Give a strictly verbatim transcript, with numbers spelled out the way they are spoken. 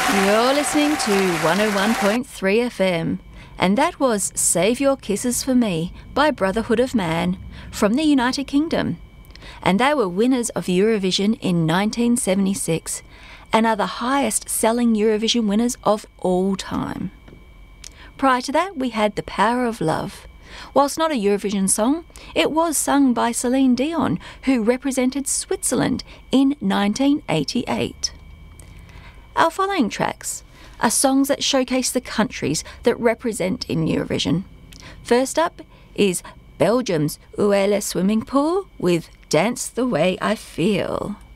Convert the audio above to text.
You're listening to one oh one point three F M, and that was Save Your Kisses for Me by Brotherhood of Man from the United Kingdom. And they were winners of Eurovision in nineteen seventy-six and are the highest selling Eurovision winners of all time. Prior to that, we had The Power of Love. Whilst not a Eurovision song, it was sung by Celine Dion, who represented Switzerland in nineteen eighty-eight. Our following tracks are songs that showcase the countries that represent in Eurovision. First up is Belgium's Où est le swimming pool with Dance the Way I Feel.